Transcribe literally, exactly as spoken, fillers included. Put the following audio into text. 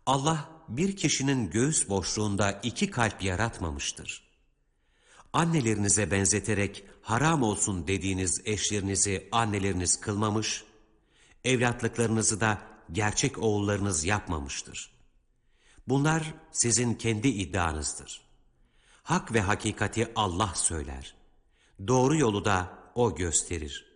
Allah bir kişinin göğüs boşluğunda iki kalp yaratmamıştır. Annelerinize benzeterek haram olsun dediğiniz eşlerinizi anneleriniz kılmamış, evlatlıklarınızı da gerçek oğullarınız yapmamıştır. Bunlar sizin kendi iddianızdır. Hak ve hakikati Allah söyler. Doğru yolu da O gösterir.